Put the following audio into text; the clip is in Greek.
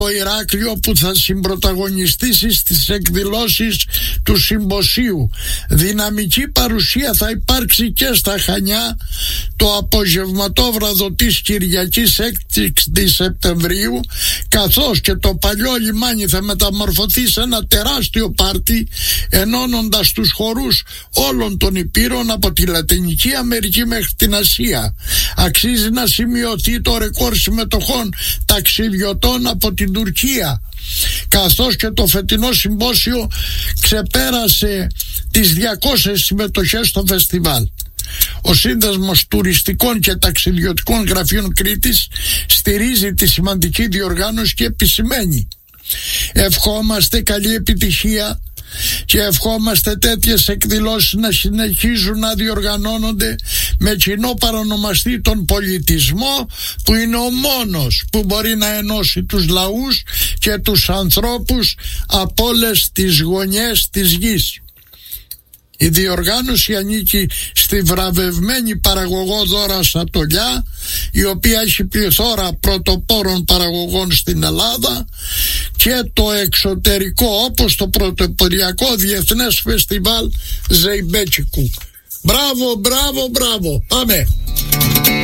το Ηράκλειο που θα συμπρωταγωνιστήσει στις εκδηλώσεις του συμποσίου. Δυναμική παρουσία θα υπάρξει και στα Χανιά το απογευματόβραδο της Κυριακής 6 Σεπτεμβρίου, καθώς και το παλιό λιμάνι θα μεταμορφωθεί σε ένα τεράστιο πάρτι, ενώνοντας τους χορούς όλων των υπήρων από τη Λατινική Αμερική μέχρι την Ασία. Αξίζει να σημειωθεί το ρεκόρ συμμετοχών ταξιδιωτών από την Τουρκία, καθώς και το φετινό συμπόσιο ξεπέρασε τις 200 συμμετοχές στο φεστιβάλ. Ο Σύνδεσμος Τουριστικών και Ταξιδιωτικών Γραφείων Κρήτης στηρίζει τη σημαντική διοργάνωση και επισημαίνει: ευχόμαστε καλή επιτυχία και ευχόμαστε τέτοιες εκδηλώσεις να συνεχίζουν να διοργανώνονται με κοινό παρονομαστή τον πολιτισμό, που είναι ο μόνος που μπορεί να ενώσει τους λαούς και τους ανθρώπους από όλες τις γωνιές της γης. Η διοργάνωση ανήκει στη βραβευμένη παραγωγό Δώρα Σατολιά, η οποία έχει πληθώρα πρωτοπόρων παραγωγών στην Ελλάδα, και το εξωτερικό, όπως το πρωτοποριακό Διεθνές Φεστιβάλ Ζεϊμπέτσικου. Μπράβο, μπράβο, μπράβο. Πάμε.